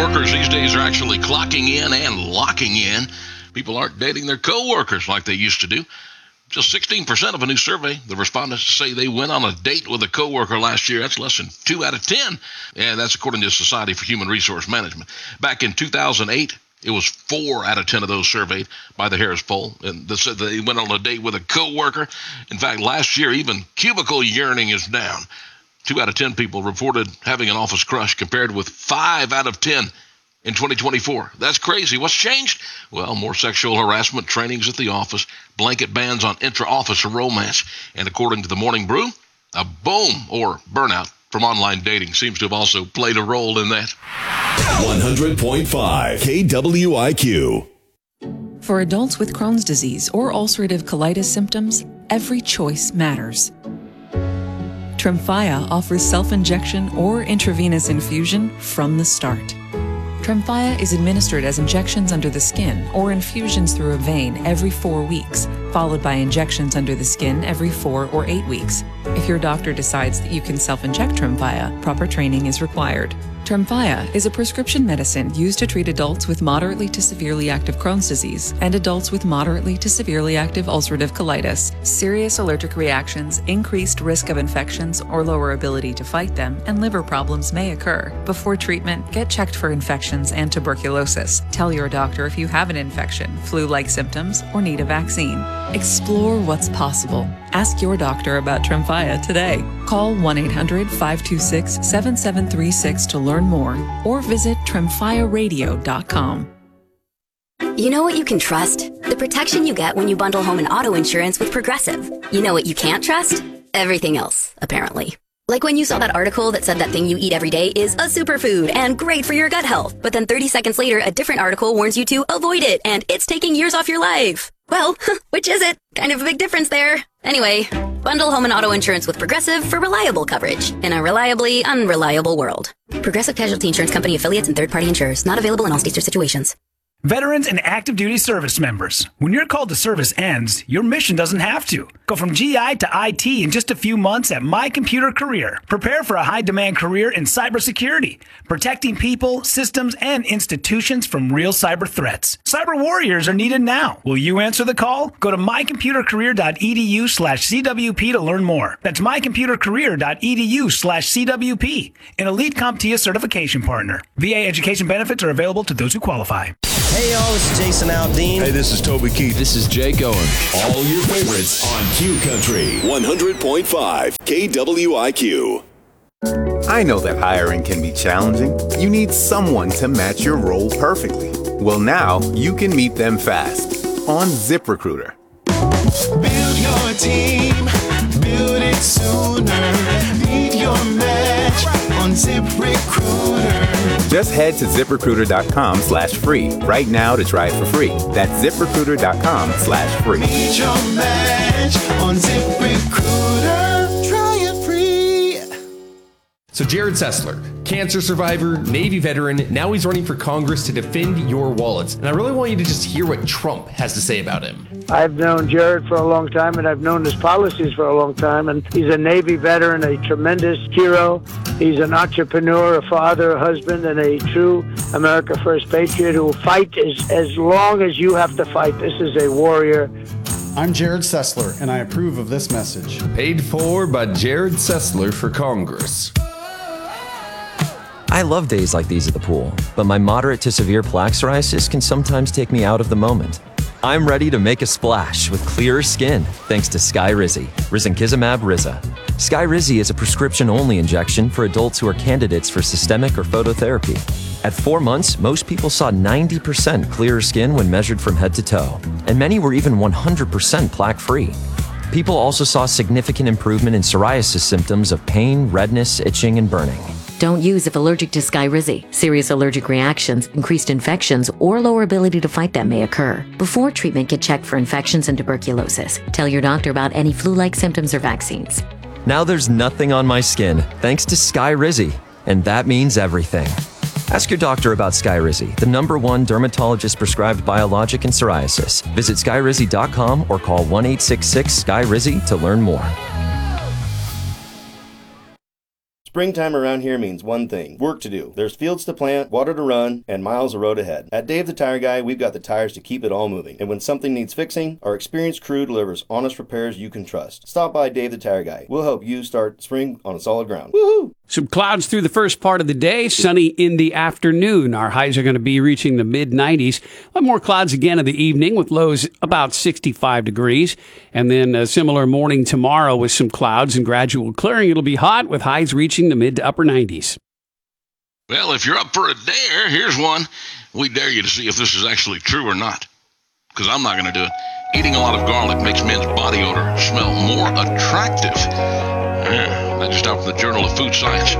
workers these days are actually clocking in and locking in. People aren't dating their co-workers like they used to do. Just 16% of a new survey, the respondents say they went on a date with a coworker last year. That's less than 2 out of 10. And that's according to the Society for Human Resource Management. Back in 2008, it was 4 out of 10 of those surveyed by the Harris poll. And they said they went on a date with a coworker. In fact, last year, even cubicle yearning is down. 2 out of 10 people reported having an office crush compared with 5 out of 10 in 2024. That's crazy. What's changed? Well, more sexual harassment trainings at the office, blanket bans on intra-office romance, and according to the Morning Brew, a boom or burnout from online dating seems to have also played a role in that. 100.5 KWIQ. For adults with Crohn's disease or ulcerative colitis symptoms, every choice matters. Tremfya offers self-injection or intravenous infusion from the start. Tremfya is administered as injections under the skin or infusions through a vein every 4 weeks, followed by injections under the skin every 4 or 8 weeks. If your doctor decides that you can self-inject Tremfya, proper training is required. Tremfya is a prescription medicine used to treat adults with moderately to severely active Crohn's disease and adults with moderately to severely active ulcerative colitis. Serious allergic reactions, increased risk of infections or lower ability to fight them, and liver problems may occur. Before treatment, get checked for infections and tuberculosis. Tell your doctor if you have an infection, flu-like symptoms, or need a vaccine. Explore what's possible. Ask your doctor about Tremfya today. Call 1-800-526-7736 to learn more or visit tremfyaradio.com. You know what you can trust? The protection you get when you bundle home and auto insurance with Progressive. You know what you can't trust? Everything else, apparently. Like when you saw that article that said that thing you eat every day is a superfood and great for your gut health, but then 30 seconds later, a different article warns you to avoid it and it's taking years off your life. Well, which is it? Kind of a big difference there. Anyway, bundle home and auto insurance with Progressive for reliable coverage in a reliably unreliable world. Progressive Casualty Insurance Company affiliates and third-party insurers. Not available in all states or situations. Veterans and active duty service members, when your call to service ends, your mission doesn't have to. Go from GI to IT in just a few months at My Computer Career. Prepare for a high-demand career in cybersecurity, protecting people, systems, and institutions from real cyber threats. Cyber warriors are needed now. Will you answer the call? Go to mycomputercareer.edu/CWP to learn more. That's mycomputercareer.edu/CWP, an elite CompTIA certification partner. VA education benefits are available to those who qualify. Hey y'all, this is Jason Aldean. Hey, this is Toby Keith. This is Jake Owen. All your favorites on Q Country 100.5 KWIQ. I know that hiring can be challenging. You need someone to match your role perfectly. Well, now you can meet them fast on ZipRecruiter. Build your team, build it sooner. Meet your match on ZipRecruiter. Just head to ZipRecruiter.com/free right now to try it for free. That's ZipRecruiter.com/free. Meet your match on ZipRecruiter. Try it free. So Jared Sessler, cancer survivor, Navy veteran, now he's running for Congress to defend your wallets. And I really want you to just hear what Trump has to say about him. I've known Jared for a long time, and I've known his policies for a long time, and he's a Navy veteran, a tremendous hero. He's an entrepreneur, a father, a husband, and a true America First patriot who will fight as long as you have to fight. This is a warrior. I'm Jared Sessler, and I approve of this message. Paid for by Jared Sessler for Congress. I love days like these at the pool, but my moderate to severe plaque psoriasis can sometimes take me out of the moment. I'm ready to make a splash with clearer skin thanks to Skyrizi, Risankizumab Riza. Skyrizi is a prescription-only injection for adults who are candidates for systemic or phototherapy. At 4 months, most people saw 90% clearer skin when measured from head to toe, and many were even 100% plaque-free. People also saw significant improvement in psoriasis symptoms of pain, redness, itching, and burning. Don't use if allergic to Skyrizi. Serious allergic reactions, increased infections, or lower ability to fight them may occur. Before treatment, get checked for infections and tuberculosis. Tell your doctor about any flu-like symptoms or vaccines. Now there's nothing on my skin thanks to Skyrizi, and that means everything. Ask your doctor about Skyrizi, the #1 dermatologist-prescribed biologic in psoriasis. Visit Skyrizi.com or call 1-866-SKYRIZI to learn more. Springtime around here means one thing: work to do. There's fields to plant, water to run, and miles of road ahead. At Dave the Tire Guy, we've got the tires to keep it all moving. And when something needs fixing, our experienced crew delivers honest repairs you can trust. Stop by Dave the Tire Guy. We'll help you start spring on solid ground. Woohoo! Some clouds through the first part of the day, sunny in the afternoon. Our highs are going to be reaching the mid-90s. More clouds again in the evening with lows about 65 degrees. And then a similar morning tomorrow with some clouds and gradual clearing. It'll be hot with highs reaching the mid to upper 90s. Well, if you're up for a dare, here's one. We dare you to see if this is actually true or not, because I'm not going to do it. Eating a lot of garlic makes men's body odor smell more attractive. That just out from the Journal of Food Science.